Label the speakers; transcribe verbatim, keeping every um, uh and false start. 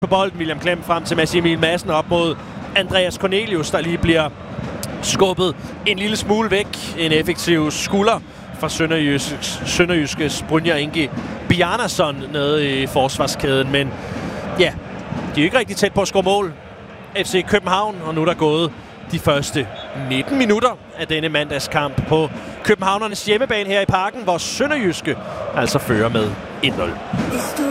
Speaker 1: på bolden. William Klem frem til Mads Emil Madsen op mod Andreas Cornelius, der lige bliver skubbet en lille smule væk. En effektiv skulder fra Sønderjyskes, Sønderjyskes Brynjar Ingi Bjarnason nede i forsvarskæden. Men ja, de er ikke rigtig tæt på at score mål. F C København, og nu er der gået de første nitten minutter af denne mandagskamp på københavnernes hjemmebane her i Parken, hvor Sønderjyske altså fører med en nul.